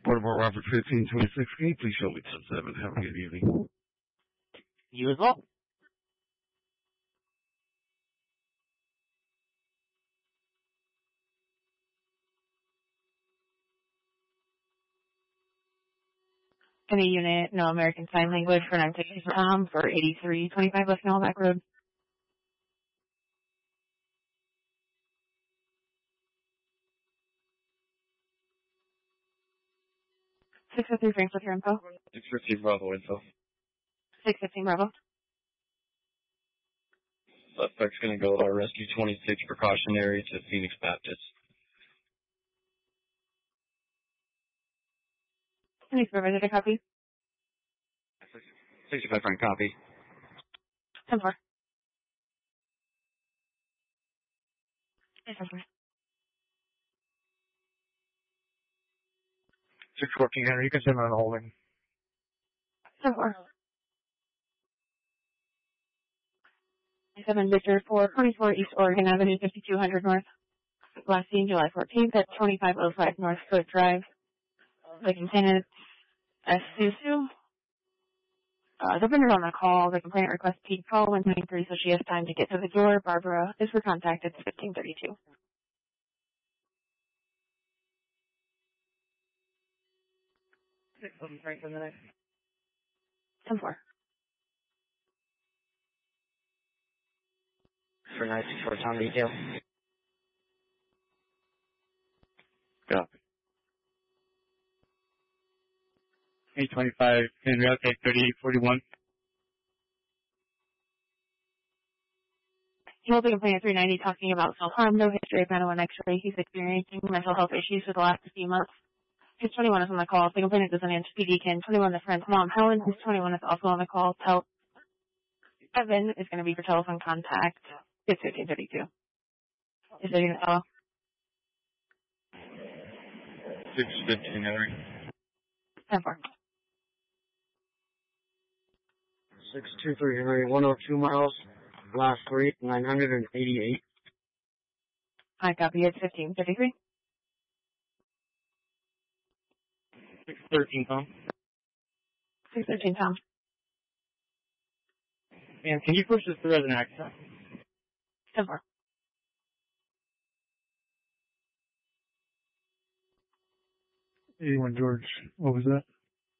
Baltimore Robert 1526. Can you please show me 10-7? Have a good evening. You as well. Any unit, no American Sign Language for 960 for Tom for 8325 West Mellback Road. 653 Frank with your info. 650 Bravo info. 615 Bravo. Suspect's going to go to our Rescue 26 precautionary to Phoenix Baptist. Any supervisor to copy? 65 Frank copy. 10-4. Yes, 10-4. 614 Henry, you can send on holding. 10-4. 7 Victor 424 East Oregon Avenue 5200 North. Last seen July 14th at 2505 North Coast Drive. The complainant Susu. The vendor on the call. The complainant requests peak call 123, so she has time to get to the door. Barbara is for contact at 1532. 6 right from the next. 10-4. For 964 Tom detail. Copy. 825 Henry, okay, 3841. He will be complaining at 390 talking about self-harm, no history of mental and x-ray. He's experiencing mental health issues for the last few months. His 21 is on the call. The complainant doesn't answer PD can. 21 the friend's mom, Helen. His 21 is also on the call. Evan is going to be for telephone contact. It's 1532. Is there going to 615 Henry. 10-4. 623 Henry, 102 miles, last 988. I copy. It's 1533. 613 Tom. 613 Tom. And can you push this through as an access? 10-4. 81 George, what was that?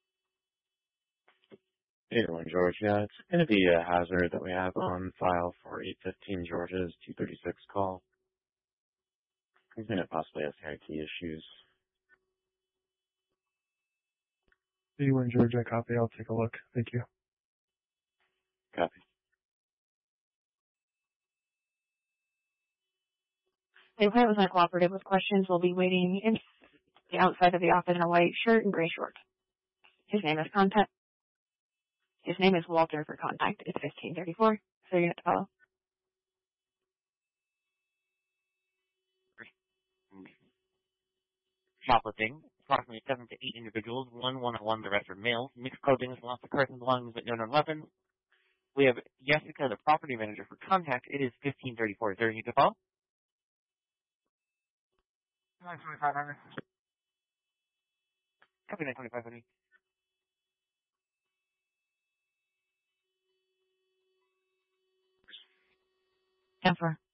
81 George, yeah, it's going to be a hazard that we have on file for 815 George's 236 call. He's going to possibly have CIT issues. 81 George, I copy. I'll take a look. Thank you. Copy. The complainant was not cooperative with questions. We'll be waiting in the outside of the office in a white shirt and gray shorts. His name is Walter for contact. It's 1534. So you're going to follow. Shoplifting. Approximately 7 to 8 individuals. One-on-one, the rest are males. Mixed clothing has lost of person belongings but no known weapons. We have Jessica, the property manager, for contact. It is 1534. Is there any to follow? 925 Henry. Copy 925, honey. 10-4.